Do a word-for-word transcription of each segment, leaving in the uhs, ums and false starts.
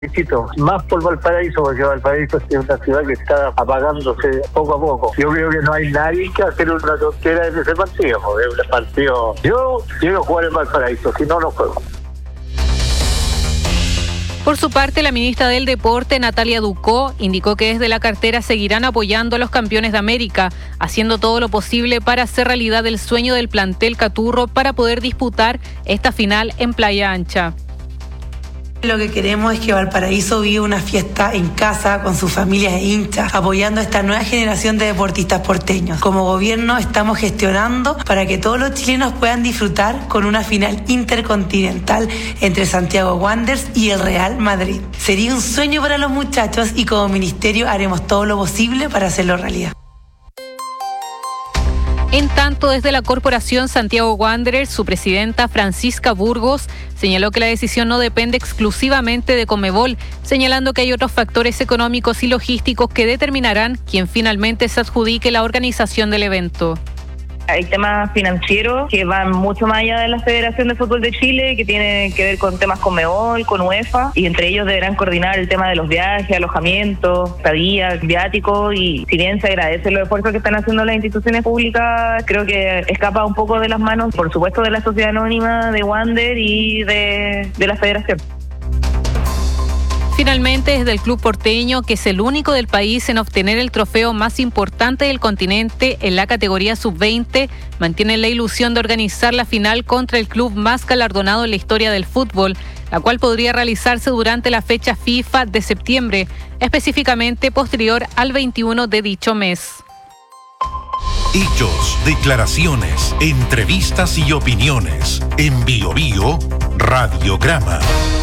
Felicito más por Valparaíso, porque Valparaíso es una ciudad que está apagándose poco a poco. Yo creo que no hay nadie que hacer una tontera en ese partido, porque es un partido. Yo quiero jugar en Valparaíso, si no, no juego. Por su parte, la ministra del Deporte, Natalia Ducó, indicó que desde la cartera seguirán apoyando a los campeones de América, haciendo todo lo posible para hacer realidad el sueño del plantel Caturro para poder disputar esta final en Playa Ancha. Lo que queremos es que Valparaíso viva una fiesta en casa con sus familias e hinchas, apoyando a esta nueva generación de deportistas porteños. Como gobierno estamos gestionando para que todos los chilenos puedan disfrutar con una final intercontinental entre Santiago Wanderers y el Real Madrid. Sería un sueño para los muchachos y como ministerio haremos todo lo posible para hacerlo realidad. En tanto, desde la Corporación Santiago Wanderers, su presidenta Francisca Burgos señaló que la decisión no depende exclusivamente de Conmebol, señalando que hay otros factores económicos y logísticos que determinarán quién finalmente se adjudique la organización del evento. Hay temas financieros que van mucho más allá de la Federación de Fútbol de Chile, que tienen que ver con temas Conmebol, con UEFA, y entre ellos deberán coordinar el tema de los viajes, alojamientos, estadías, viáticos, y si bien se agradece los esfuerzos que están haciendo las instituciones públicas, creo que escapa un poco de las manos, por supuesto, de la Sociedad Anónima, de Wander y de, de la Federación. Finalmente, desde el club porteño, que es el único del país en obtener el trofeo más importante del continente en la categoría sub veinte, mantienen la ilusión de organizar la final contra el club más galardonado en la historia del fútbol, la cual podría realizarse durante la fecha FIFA de septiembre, específicamente posterior al veintiuno de dicho mes. Hechos, declaraciones, entrevistas y opiniones. En Bio Bio, Radiograma.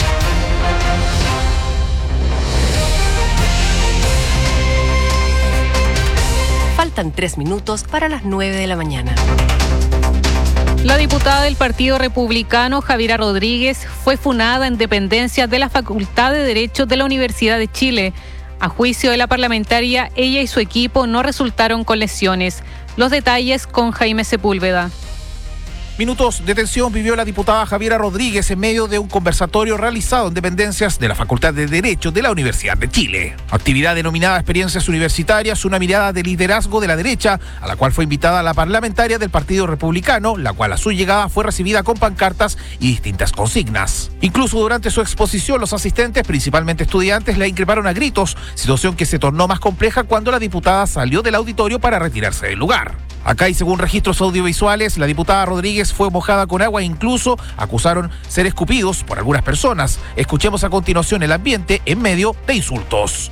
Faltan tres minutos para las nueve de la mañana. La diputada del Partido Republicano, Javiera Rodríguez, fue funada en dependencias de la Facultad de Derecho de la Universidad de Chile. A juicio de la parlamentaria, ella y su equipo no resultaron con lesiones. Los detalles con Jaime Sepúlveda. Minutos de tensión vivió la diputada Javiera Rodríguez en medio de un conversatorio realizado en dependencias de la Facultad de Derecho de la Universidad de Chile. Actividad denominada Experiencias Universitarias, una mirada de liderazgo de la derecha, a la cual fue invitada la parlamentaria del Partido Republicano, la cual a su llegada fue recibida con pancartas y distintas consignas. Incluso durante su exposición, los asistentes, principalmente estudiantes, la increparon a gritos, situación que se tornó más compleja cuando la diputada salió del auditorio para retirarse del lugar. Acá y según registros audiovisuales, la diputada Rodríguez fue mojada con agua e incluso acusaron ser escupidos por algunas personas. Escuchemos a continuación el ambiente en medio de insultos.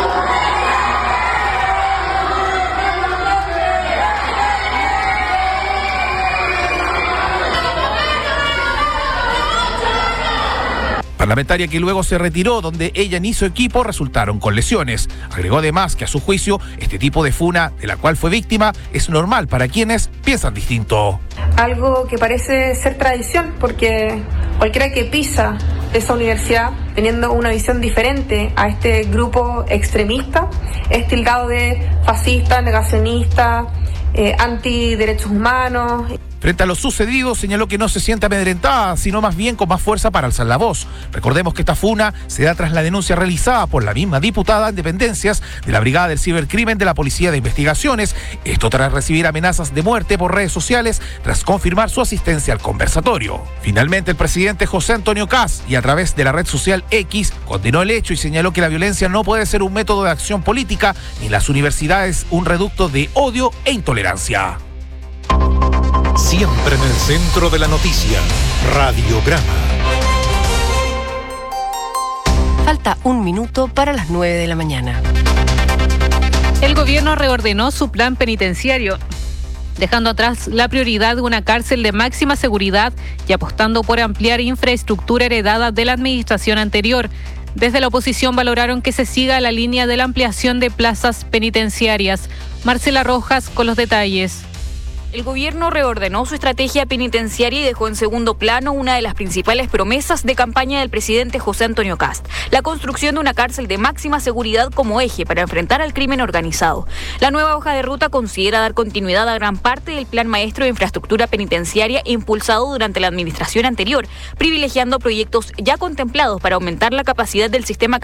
Parlamentaria que luego se retiró, donde ella ni su equipo resultaron con lesiones. Agregó además que a su juicio este tipo de funa de la cual fue víctima es normal para quienes piensan distinto. Algo que parece ser tradición, porque cualquiera que pisa esa universidad teniendo una visión diferente a este grupo extremista es tildado de fascista, negacionista, eh, antiderechos humanos. Frente a lo sucedido, señaló que no se siente amedrentada, sino más bien con más fuerza para alzar la voz. Recordemos que esta funa se da tras la denuncia realizada por la misma diputada en dependencias de la Brigada del Cibercrimen de la Policía de Investigaciones. Esto tras recibir amenazas de muerte por redes sociales, tras confirmar su asistencia al conversatorio. Finalmente, el presidente José Antonio Kast, y a través de la red social X, condenó el hecho y señaló que la violencia no puede ser un método de acción política, ni las universidades un reducto de odio e intolerancia. Siempre en el centro de la noticia, Radiograma. Falta un minuto para las nueve de la mañana. El gobierno reordenó su plan penitenciario, dejando atrás la prioridad de una cárcel de máxima seguridad y apostando por ampliar infraestructura heredada de la administración anterior. Desde la oposición valoraron que se siga la línea de la ampliación de plazas penitenciarias. Marcela Rojas con los detalles. El gobierno reordenó su estrategia penitenciaria y dejó en segundo plano una de las principales promesas de campaña del presidente José Antonio Kast, la construcción de una cárcel de máxima seguridad como eje para enfrentar al crimen organizado. La nueva hoja de ruta considera dar continuidad a gran parte del plan maestro de infraestructura penitenciaria impulsado durante la administración anterior, privilegiando proyectos ya contemplados para aumentar la capacidad del sistema